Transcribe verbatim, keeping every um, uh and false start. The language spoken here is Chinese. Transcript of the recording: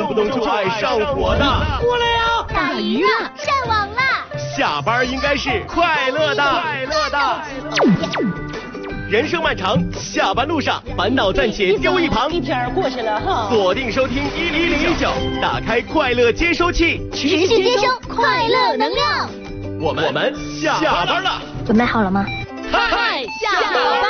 动不动就爱上火的。 过来呀！ 打鱼了，上网了。 下班应该是快乐的，快乐的。人生漫长，下班路上烦恼暂且丢一旁。 一天过去了哈。 锁定收听一零零九，打开快乐接收器， 持续接收快乐能量。 我们我们下班了。 准备好了吗？ 嗨， 下班。